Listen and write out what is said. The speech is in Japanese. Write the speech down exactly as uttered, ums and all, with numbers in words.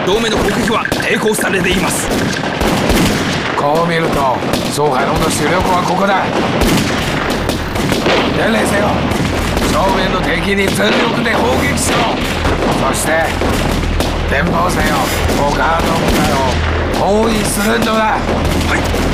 同盟の攻撃は抵抗されています。 こう見ると総海の主力はここだ。伝令せよ、正面の敵に全力で砲撃しろ。そして電報せよ、オガード部隊を包囲するのだ。 はい。